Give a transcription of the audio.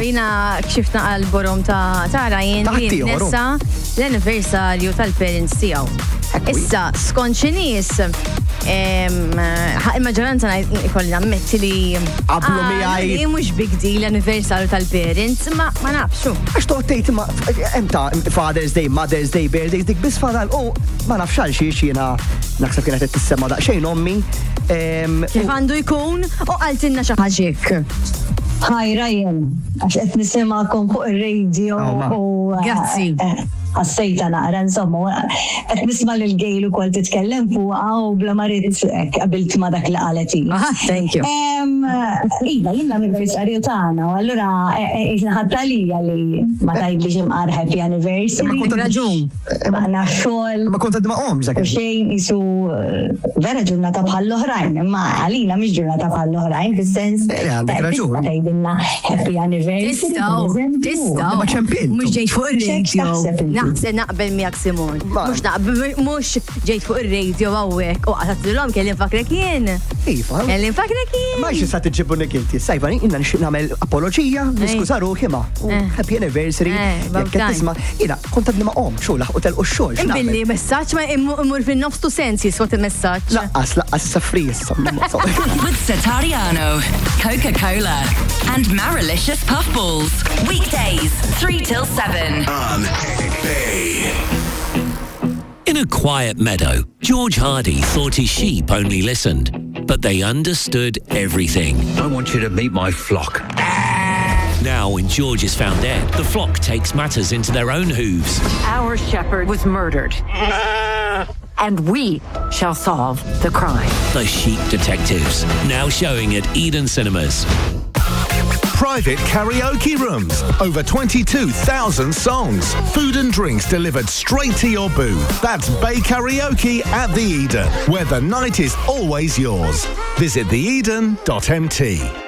Jina kxifna għal-borom ta' Ryan li nessa l-anniversarju tal-parents tijaw. Issa, skonċi nis, il-maġġoranza ikolli nammetti li Qablu miegħi. Mhux big deal l-anniversarju tal-parents, ma nafxu. Għax toħtejt ma emta Father's Day, Mother's Day, birthdays dik bis fadal, ma nafx għal xiex jiena naħseb kienet qed tissemma daqsxejn ommi. Kif għandu jkun u għaltinna xi ħaġek. Hi Ryan, għax qed nisimgħakom fuq ir-radio u Grazzi. Għassejta naqra, insomma, qed nisma' lil Gejl ukoll titkellem fuqha u bla marit qabilt ma dak li qalet hi. Thank you. Iva, jiena mill-anniversarju tagħna, u allura ħadta lija li ma tgħidlix imqar happy anniversary. Raġun. Għandna xogħol. Ma kont għadma U xejn isu vera ġurnata bħall-oħrajn, imma għalina mhix ġurnata bħall-oħrajn, fis-sens għandek raġun. tgħidilna happy anniversary. Tistgħu. Ma ċempint. Mhux ġejt fuq ir-radio. X'taħseb Naħseb naqbel miegħek Simon. Mhux ġejt fuq ir-radio hawnhekk u qatilhom kelli nfakrek jien. Iva. Kelli nfakrek jien. Ma xi sa tiġibunek inti. Sajba, inna nixtieq nagħmel apoloġija, niskuża ruħi ma. Happy anniversary. Jekk qed tisma' jiena kont għadni ma' qom xogħol u telqu x-xogħol. Billi messaġġ ma immur fin-nofs tu sensi skont il-messaġġ. Laqqas sa free issa. With Satariano, Coca-Cola, and Marilicious Puffballs. Weekdays, 3 till 7. On Bay. In a quiet meadow, George Hardy thought his sheep only listened, but they understood everything. I want you to meet my flock. Now, when George is found dead, the flock takes matters into their own hooves. Our shepherd was murdered. And we shall solve the crime. The Sheep Detectives, now showing at Eden Cinemas. Private karaoke rooms. Over 22,000 songs. Food and drinks delivered straight to your booth. That's Bay Karaoke at the Eden, where the night is always yours. Visit theeden.mt.